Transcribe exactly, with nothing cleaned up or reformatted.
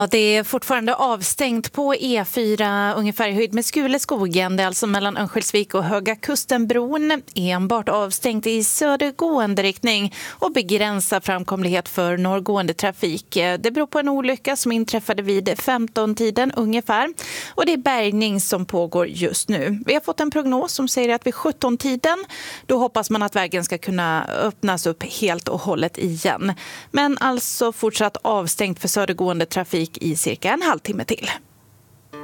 Ja, det är fortfarande avstängt på E fyra ungefär i höjd med Skuleskogen. Det är alltså mellan Örnsköldsvik och Höga Kustenbron. Enbart avstängt i södergående riktning och begränsar framkomlighet för norrgående trafik. Det beror på en olycka som inträffade vid femton-tiden ungefär. Och det är bärgning som pågår just nu. Vi har fått en prognos som säger att vid sjutton-tiden då hoppas man att vägen ska kunna öppnas upp helt och hållet igen. Men alltså fortsatt avstängt för södergående trafik i cirka en halvtimme till.